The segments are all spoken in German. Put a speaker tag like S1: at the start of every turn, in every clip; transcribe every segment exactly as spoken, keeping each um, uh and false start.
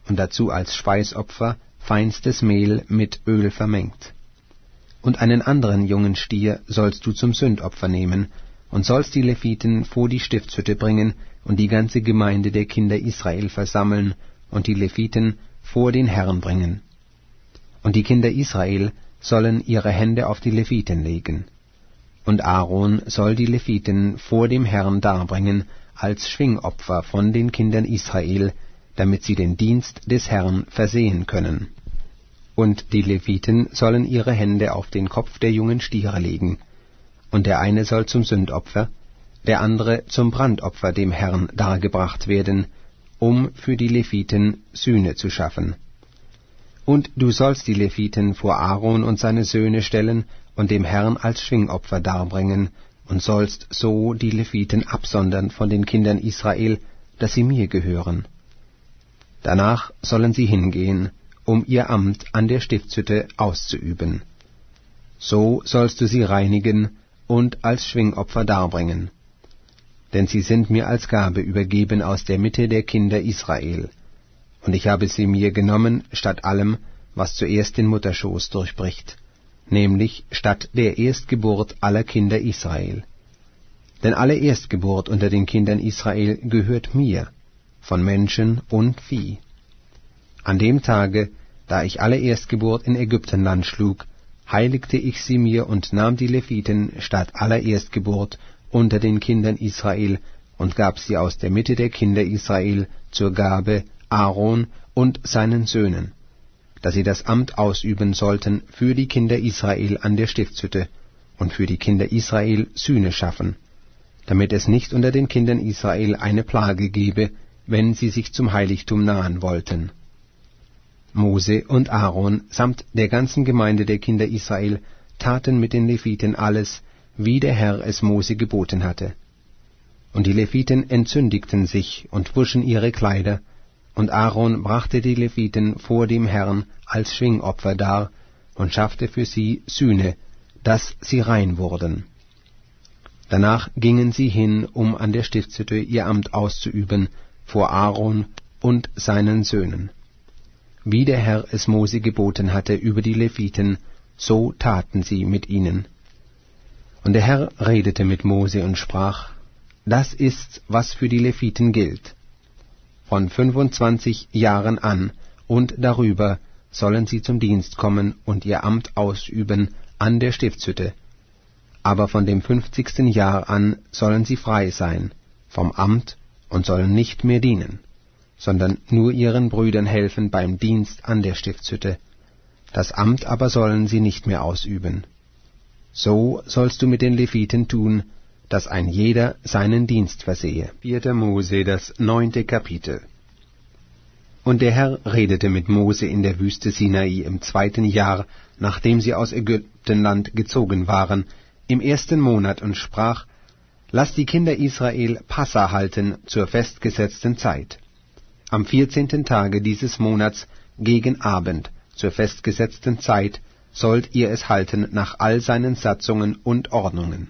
S1: und dazu als Speisopfer feinstes Mehl mit Öl vermengt. Und einen anderen jungen Stier sollst du zum Sündopfer nehmen, und sollst die Leviten vor die Stiftshütte bringen und die ganze Gemeinde der Kinder Israel versammeln und die Leviten vor den Herrn bringen. Und die Kinder Israel sollen ihre Hände auf die Leviten legen. Und Aaron soll die Leviten vor dem Herrn darbringen als Schwingopfer von den Kindern Israel, damit sie den Dienst des Herrn versehen können. Und die Leviten sollen ihre Hände auf den Kopf der jungen Stiere legen, und der eine soll zum Sündopfer, der andere zum Brandopfer dem Herrn dargebracht werden, um für die Leviten Sühne zu schaffen. Und du sollst die Leviten vor Aaron und seine Söhne stellen und dem Herrn als Schwingopfer darbringen, und sollst so die Leviten absondern von den Kindern Israel, dass sie mir gehören. Danach sollen sie hingehen, um ihr Amt an der Stiftshütte auszuüben. So sollst du sie reinigen und als Schwingopfer darbringen. Denn sie sind mir als Gabe übergeben aus der Mitte der Kinder Israel, und ich habe sie mir genommen statt allem, was zuerst den Mutterschoß durchbricht, nämlich statt der Erstgeburt aller Kinder Israel. Denn alle Erstgeburt unter den Kindern Israel gehört mir, von Menschen und Vieh. An dem Tage, da ich alle Erstgeburt in Ägyptenland schlug, heiligte ich sie mir und nahm die Leviten statt aller Erstgeburt unter den Kindern Israel und gab sie aus der Mitte der Kinder Israel zur Gabe Aaron und seinen Söhnen, dass sie das Amt ausüben sollten für die Kinder Israel an der Stiftshütte und für die Kinder Israel Sühne schaffen, damit es nicht unter den Kindern Israel eine Plage gebe, wenn sie sich zum Heiligtum nahen wollten. Mose und Aaron samt der ganzen Gemeinde der Kinder Israel taten mit den Leviten alles, wie der Herr es Mose geboten hatte. Und die Leviten entzündigten sich und wuschen ihre Kleider, und Aaron brachte die Leviten vor dem Herrn als Schwingopfer dar und schaffte für sie Sühne, dass sie rein wurden. Danach gingen sie hin, um an der Stiftshütte ihr Amt auszuüben, vor Aaron und seinen Söhnen. Wie der Herr es Mose geboten hatte über die Leviten, so taten sie mit ihnen. Und der Herr redete mit Mose und sprach: Das ist's, was für die Leviten gilt. Von fünfundzwanzig Jahren an und darüber sollen sie zum Dienst kommen und ihr Amt ausüben an der Stiftshütte. Aber von dem fünfzigsten Jahr an sollen sie frei sein vom Amt und sollen nicht mehr dienen, sondern nur ihren Brüdern helfen beim Dienst an der Stiftshütte. Das Amt aber sollen sie nicht mehr ausüben. So sollst du mit den Leviten tun, dass ein jeder seinen Dienst versehe. Vierter Mose, das neunte Kapitel. Und der Herr redete mit Mose in der Wüste Sinai im zweiten Jahr, nachdem sie aus Ägyptenland gezogen waren, im ersten Monat, und sprach: Lass die Kinder Israel Passa halten zur festgesetzten Zeit. Am vierzehnten Tage dieses Monats gegen Abend zur festgesetzten Zeit sollt ihr es halten nach all seinen Satzungen und Ordnungen.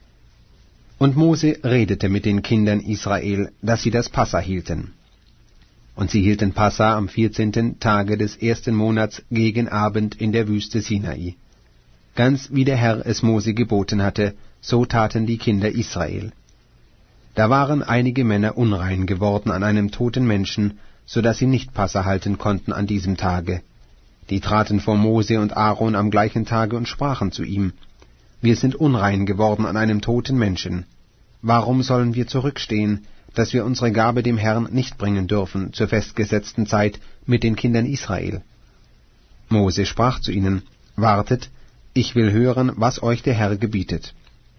S1: Und Mose redete mit den Kindern Israel, dass sie das Passa hielten. Und sie hielten Passa am vierzehnten Tage des ersten Monats gegen Abend in der Wüste Sinai. Ganz wie der Herr es Mose geboten hatte, so taten die Kinder Israel. Da waren einige Männer unrein geworden an einem toten Menschen, so dass sie nicht Passa halten konnten an diesem Tage. Die traten vor Mose und Aaron am gleichen Tage und sprachen zu ihm: Wir sind unrein geworden an einem toten Menschen. Warum sollen wir zurückstehen, dass wir unsere Gabe dem Herrn nicht bringen dürfen zur festgesetzten Zeit mit den Kindern Israel? Mose sprach zu ihnen: Wartet, ich will hören, was euch der Herr gebietet.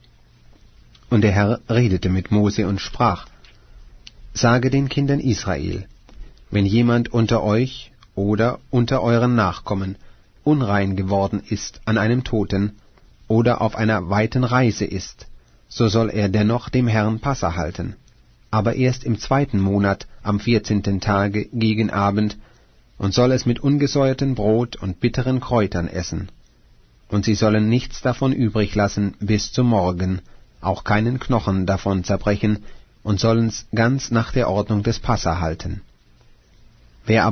S1: Und der Herr redete mit Mose und sprach: Sage den Kindern Israel: Wenn jemand unter euch oder unter euren Nachkommen unrein geworden ist an einem Toten oder auf einer weiten Reise ist, so soll er dennoch dem Herrn Passa halten, aber erst im zweiten Monat am vierzehnten Tage gegen Abend, und soll es mit ungesäuertem Brot und bitteren Kräutern essen. Und sie sollen nichts davon übrig lassen bis zum Morgen, auch keinen Knochen davon zerbrechen, und sollen's ganz nach der Ordnung des Passa halten. Wer